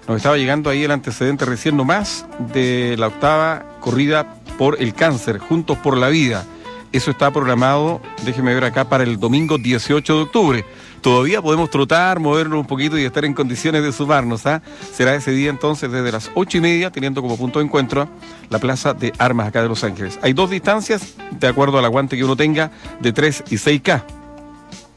Nos estaba llegando ahí el antecedente recién nomás de la 8ª corrida por el cáncer, Juntos por la Vida. Eso está programado, déjeme ver acá, para el domingo 18 de octubre. Todavía podemos trotar, movernos un poquito y estar en condiciones de sumarnos, ¿ah? Será ese día entonces desde las 8:30, teniendo como punto de encuentro la Plaza de Armas acá de Los Ángeles. Hay 2 distancias, de acuerdo al aguante que uno tenga, de 3 y 6K.